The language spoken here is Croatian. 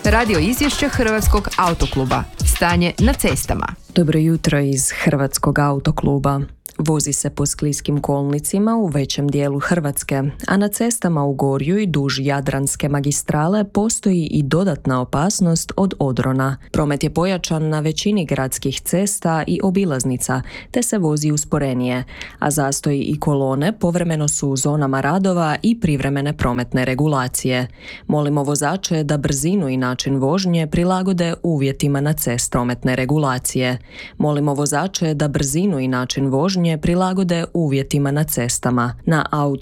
Radio izvješće Hrvatskog autokluba. Stanje na cestama. Dobro jutro iz Hrvatskog autokluba. Vozi se po skliskim kolnicima u većem dijelu Hrvatske, a na cestama u Gorju i duž Jadranske magistrale postoji i dodatna opasnost od odrona. Promet je pojačan na većini gradskih cesta i obilaznica, te se vozi usporenije, a zastoji i kolone povremeno su u zonama radova i privremene prometne regulacije. Molimo vozače da brzinu i način vožnje prilagode uvjetima na cest prometne regulacije. Molimo vozače da brzinu i način vožnje prilagode uvjetima na cestama. Na